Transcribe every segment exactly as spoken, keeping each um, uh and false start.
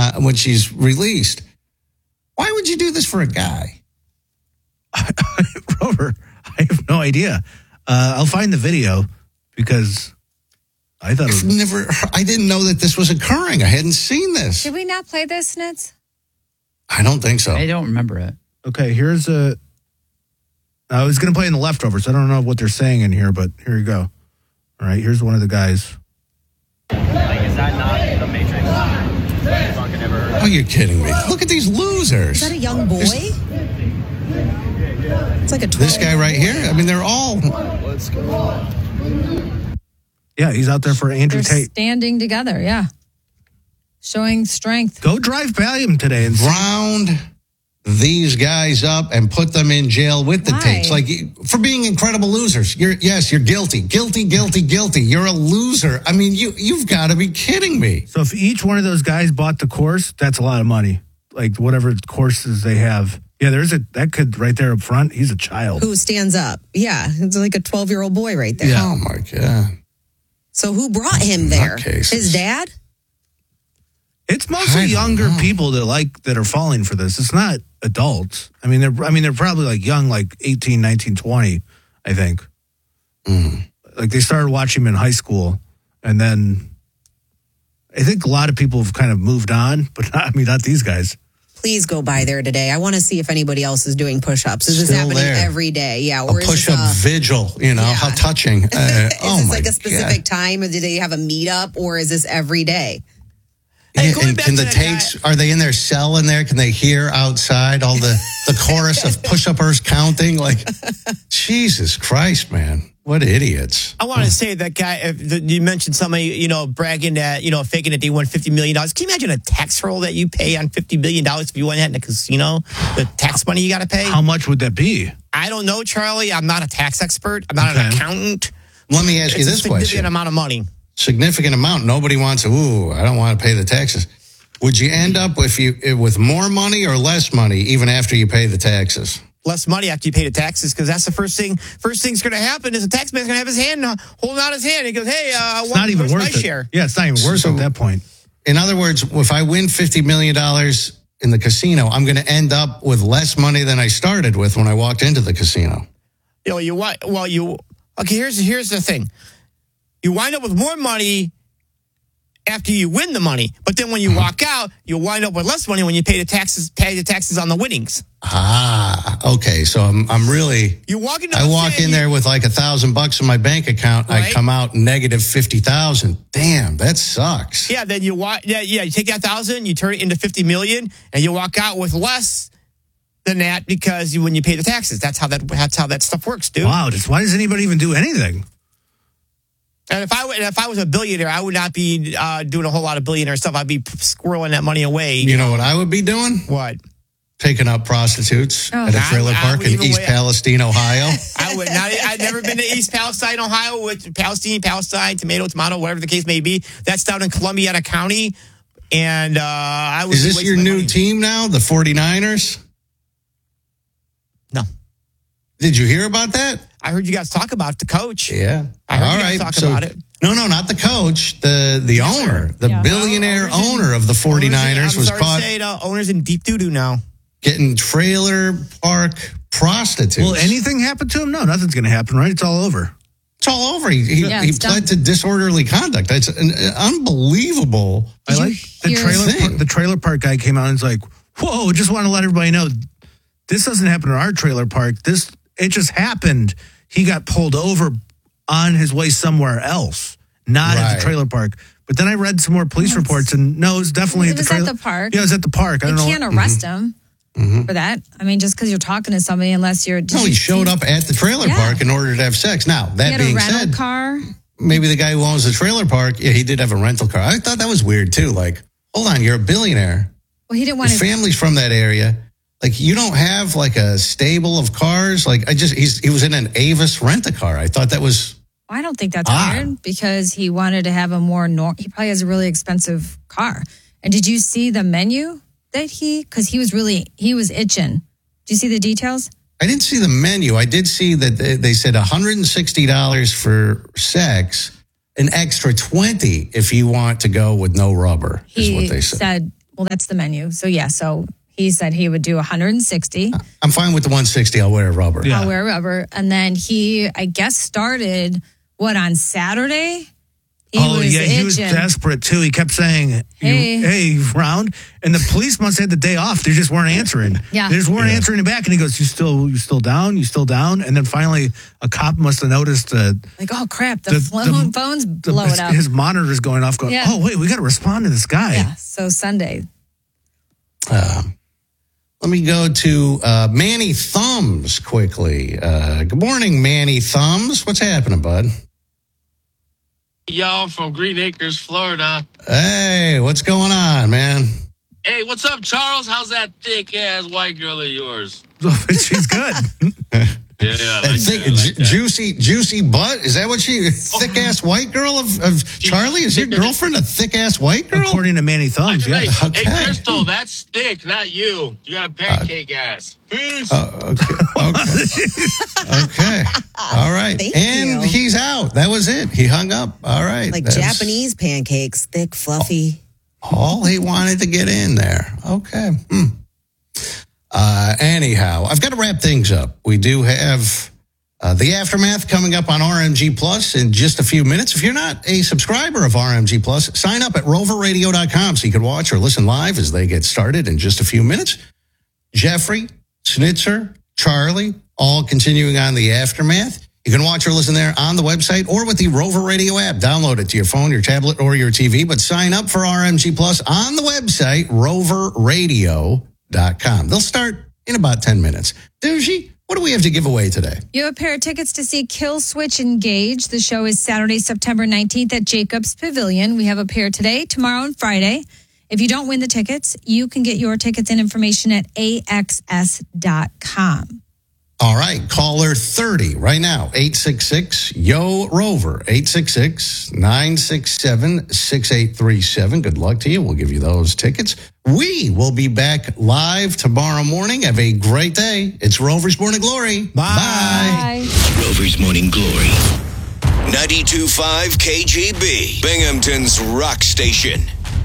uh, when she's released. Why would you do this for a guy? Rover, I have no idea. Uh, I'll find the video because I thought it was... never. I didn't know that this was occurring. I hadn't seen this. Did we not play this, Snitz? I don't think so. I don't remember it. Okay, here's a... I was going to play in the leftovers. I don't know what they're saying in here, but here you go. All right, here's one of the guys. Like, is that not the Matrix? Fucking ever heard of? Oh, you're kidding me. Look at these losers. Is that a young boy? There's, it's like a twelve. This guy right here. I mean, they're all... Let's go. Yeah, he's out there for Andrew They're Tate. standing together, yeah. Showing strength. Go drive Valium today and round these guys up and put them in jail with the Why? Tates. Like, for being incredible losers. You're Yes, you're guilty. Guilty, guilty, guilty. You're a loser. I mean, you, you've got to be kidding me. So if each one of those guys bought the course, that's a lot of money. Like whatever courses they have. Yeah, there's a, that kid right there up front. He's a child. Who stands up? Yeah, it's like a twelve-year-old boy right there. Yeah. Oh, my God. So who brought him there? Nutcases. His dad? It's mostly I don't younger know. people that like that are falling for this. It's not adults. I mean, they're I mean they're probably like young, like eighteen, nineteen, twenty, I think. Mm. Like they started watching him in high school, and then I think a lot of people have kind of moved on, but not, I mean, not these guys. Please go by there today. I want to see if anybody else is doing push-ups. Is this Still happening there. every day? Yeah. A Or is this push-up a, vigil, you know, Yeah. how touching. Uh, is oh, this my like a specific God. time, or do they have a meetup, or is this every day? Hey, Yeah, going and back can to the that Tates, are they in their cell in there? Can they hear outside all the, the chorus of push-uppers counting? Like, Jesus Christ, man. What idiots. I want to say that guy, if the, you mentioned somebody, you know, bragging that, you know, faking that they won fifty million dollars. Can you imagine a tax roll that you pay on fifty million dollars if you won that in a casino? The tax money you got to pay? How much would that be? I don't know, Charlie. I'm not a tax expert. I'm not Okay. an accountant. Let me ask you It's a this significant question. amount of money. Significant amount. Nobody wants to, ooh, I don't want to pay the taxes. Would you end up if you with more money or less money even after you pay the taxes? Less money after you pay the taxes, because that's the first thing. First thing's going to happen is the taxman's going to have his hand uh, holding out his hand. He goes, "Hey, uh, It's what, not even where's worth my it. share?" Yeah, it's not even worth So- it at that point. In other words, if I win fifty million dollars in the casino, I'm going to end up with less money than I started with when I walked into the casino. You know, you want. Well, you okay. Here's here's the thing. You wind up with more money after you win the money, but then when you walk out, you wind up with less money when you pay the taxes. Pay the taxes on the winnings. Ah, okay. So I'm I'm really You walk into. I the walk thing, in you- there with like a thousand bucks in my bank account. I Right. come out negative fifty thousand. Damn, that sucks. Yeah, then you walk. Yeah, yeah. You take that thousand, you turn it into fifty million, and you walk out with less than that because you when you pay the taxes. That's how that. That's how that stuff works, dude. Wow, just why does anybody even do anything? And if I w- if I was a billionaire, I would not be uh, doing a whole lot of billionaire stuff. I'd be squirreling that money away. You know what I would be doing? What? Picking up prostitutes Oh. at a I- trailer I park would in even East wait- Palestine, Ohio. I would not. I've never been to East Palestine, Ohio, with Palestine, Palestine, tomato, tomato, whatever the case may be. That's down in Columbiana County, and uh, I would. Is be this wasting your my new money. team now, the 49ers? No, Did you hear about that? I heard you guys talk about the coach. Yeah. I heard All you guys right. talk So- about it. No, no, not the coach. The the owner, the Yeah. billionaire Oh, owners in- owner of the 49ers I'm was sorry caught to say it, uh, owners in deep doo doo now. getting trailer park prostitutes. Will anything happen to him? No, nothing's going to happen, right? It's all over. It's all over. He, he, Yeah, he it's pled done. to disorderly conduct. That's an, uh, unbelievable. I Did you like the hear- trailer. Thing. Park, the trailer park guy came out and was like, "Whoa! Just want to let everybody know, this doesn't happen in our trailer park. This it just happened. He got pulled over on his way somewhere else, not at Right. the trailer park." But then I read some more police reports, and no, it was definitely It at the was at trailer the park. Yeah, it was at the park. I You don't know. can't arrest him for that. I mean, just because you're talking to somebody, unless you're. did No, you he showed see- up at the trailer Yeah. park in order to have sex. Now, He that had a being rental said, car. maybe the guy who owns the trailer park, yeah, he did have a rental car. I thought that was weird too. Like, hold on, you're a billionaire. Well, he didn't want His to. family's from that area. Like, you don't have like a stable of cars. Like, I just, he's, he was in an Avis rent-a-car. I thought that was, I don't think that's Ah. weird because he wanted to have a more. Nor- he probably has a really expensive car. And did you see the menu that he? Because he was really he was itching. Do you see the details? I didn't see the menu. I did see that they, they said one hundred sixty dollars for sex, an extra twenty if you want to go with no rubber, is He what they said. said, Well, that's the menu. So yeah, so he said he would do one hundred sixty. I'm fine with the one sixty. I'll wear rubber. Yeah. I'll wear rubber. And then he, I guess, started, what, on Saturday? He oh, was yeah, he was itching. desperate, too. He kept saying, Hey. you, hey, round. And the police must have had the day off. They just weren't answering. Yeah. They just weren't Yeah. answering him back. And he goes, you still you still down? You still down? And then finally, a cop must have noticed uh, Like, oh, crap, the, The- phone, the- phone's the, blowing his, up. his monitor's going off, going, Yeah. oh, wait, we got to respond to this guy. Yeah, so Sunday. Uh, let me go to uh, Manny Thumbs quickly. Uh, good morning, Manny Thumbs. What's happening, bud? Y'all from Green Acres, Florida. Hey, what's going on, man? Hey, what's up, Charles? How's that thick ass white girl of yours? She's good. Yeah, I That like thick, that, I like ju- that. juicy, juicy butt? Is that what she, thick ass white girl of, of Charlie? Is your girlfriend a thick ass white girl? According to Manny Thumbs, Hey, yes. Okay. hey, Crystal, that's thick, not you. You got a pancake ass. Peace. Uh, okay. Okay. Okay. All right. Thank and you. he's out. That was it. He hung up. All right. Like That's Japanese pancakes, thick, fluffy. all he wanted to get in there. Okay. Hmm. Uh, anyhow, I've got to wrap things up. We do have uh, the aftermath coming up on R M G Plus in just a few minutes. If you're not a subscriber of R M G Plus, sign up at rover radio dot com so you can watch or listen live as they get started in just a few minutes. Jeffrey, Snitzer, Charlie, all continuing on the aftermath. You can watch or listen there on the website or with the Rover Radio app. Download it to your phone, your tablet, or your T V. But sign up for R M G Plus on the website, rover radio dot com. They'll start in about ten minutes. Doogie, what do we have to give away today? You have a pair of tickets to see Kill Switch Engage. The show is Saturday, September nineteenth at Jacobs Pavilion. We have a pair today, tomorrow, and Friday. If you don't win the tickets, you can get your tickets and information at A X S dot com. All right, caller thirty right now, eight six six, Y O, ROVER, eight six six, nine six seven, six eight three seven. Good luck to you. We'll give you those tickets. We will be back live tomorrow morning. Have a great day. It's Rover's Morning Glory. Bye. Bye. Rover's Morning Glory. ninety-two point five K G B, Binghamton's rock station.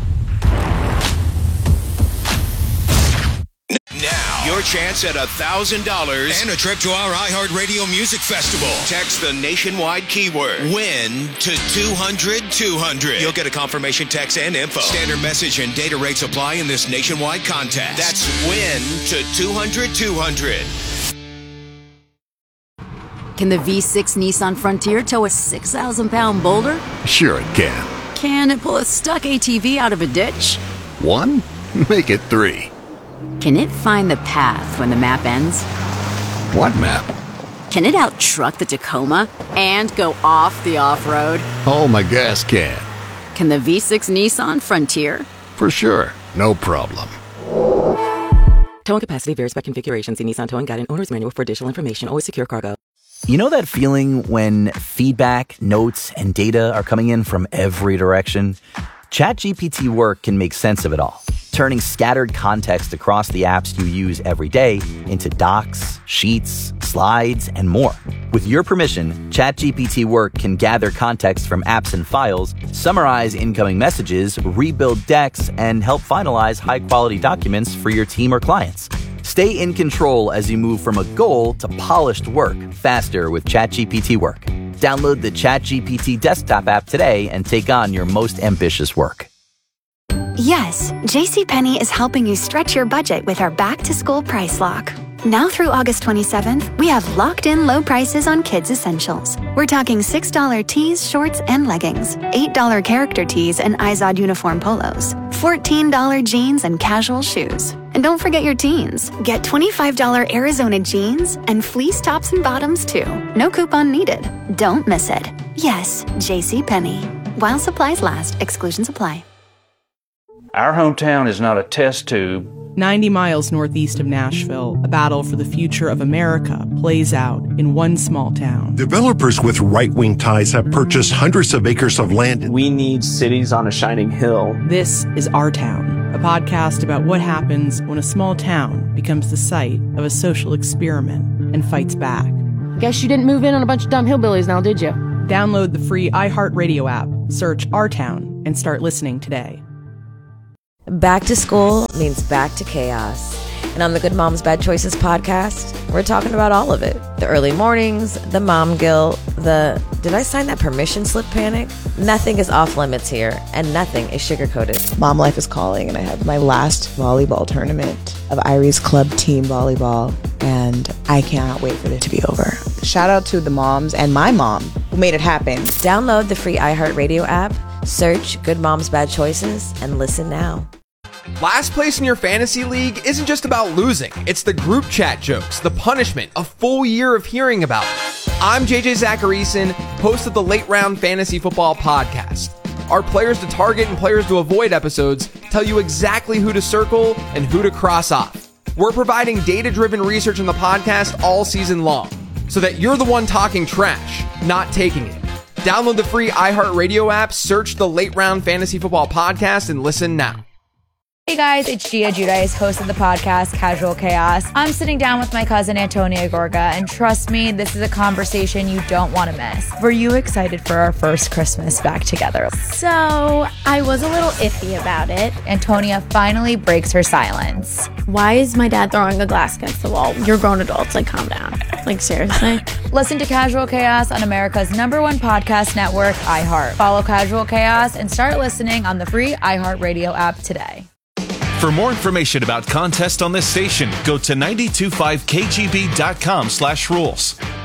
Now, your chance at one thousand dollars and a trip to our iHeartRadio Music Festival. Text the nationwide keyword WIN to two hundred two hundred. You'll get a confirmation text and info. Standard message and data rates apply in this nationwide contest. That's WIN to two hundred two hundred. Can the V six Nissan Frontier tow a six thousand pound boulder? Sure it can. Can it pull a stuck A T V out of a ditch? One? Make it three. Can it find the path when the map ends? What map? Can it out-truck the Tacoma and go off the off-road? Oh, my gas can. Can the V six Nissan Frontier? For sure. No problem. Towing capacity varies by configuration. See Nissan Towing Guide and Owner's Manual for additional information. Always secure cargo. You know that feeling when feedback, notes, and data are coming in from every direction? ChatGPT Work can make sense of it all, turning scattered context across the apps you use every day into docs, sheets, slides, and more. With your permission, ChatGPT Work can gather context from apps and files, summarize incoming messages, rebuild decks, and help finalize high-quality documents for your team or clients. Stay in control as you move from a goal to polished work faster with ChatGPT Work. Download the ChatGPT desktop app today and take on your most ambitious work. Yes, JCPenney is helping you stretch your budget with our back-to-school price lock. Now through August twenty-seventh, we have locked-in low prices on kids' essentials. We're talking six dollar tees, shorts, and leggings, eight dollar character tees and Izod uniform polos, fourteen dollar jeans and casual shoes. And don't forget your teens. Get twenty-five dollar Arizona jeans and fleece tops and bottoms, too. No coupon needed. Don't miss it. Yes, JCPenney. While supplies last, exclusions apply. Our hometown is not a test tube. ninety miles northeast of Nashville, a battle for the future of America plays out in one small town. Developers with right-wing ties have purchased hundreds of acres of land. We need cities on a shining hill. This is Our Town, a podcast about what happens when a small town becomes the site of a social experiment and fights back. Guess you didn't move in on a bunch of dumb hillbillies now, did you? Download the free iHeartRadio app, search Our Town, and start listening today. Back to school means back to chaos. And on the Good Moms Bad Choices podcast, we're talking about all of it. The early mornings, the mom guilt, the did I sign that permission slip panic? Nothing is off limits here, and nothing is sugar-coated. Mom life is calling, and I have my last volleyball tournament of Irie's club team volleyball, and I cannot wait for this to be over. Shout out to the moms and my mom who made it happen. Download the free iHeartRadio app, search Good Moms Bad Choices, and listen now. Last place in your fantasy league isn't just about losing. It's the group chat jokes, the punishment, a full year of hearing about it. I'm J J Zacharyson, host of the Late Round Fantasy Football Podcast. Our players to target and players to avoid episodes tell you exactly who to circle and who to cross off. We're providing data-driven research in the podcast all season long, so that you're the one talking trash, not taking it. Download the free iHeartRadio app, search the Late Round Fantasy Football Podcast, and listen now. Hey guys, it's Gia Giudice, host of the podcast Casual Chaos. I'm sitting down with my cousin Antonia Gorga, and trust me, this is a conversation you don't want to miss. Were you excited for our first Christmas back together? So, I was a little iffy about it. Antonia finally breaks her silence. Why is my dad throwing a glass against the wall? You're grown adults, like calm down. Like seriously? Listen to Casual Chaos on America's number one podcast network, iHeart. Follow Casual Chaos and start listening on the free iHeartRadio app today. For more information about contests on this station, go to nine two five K G B dot com slash rules.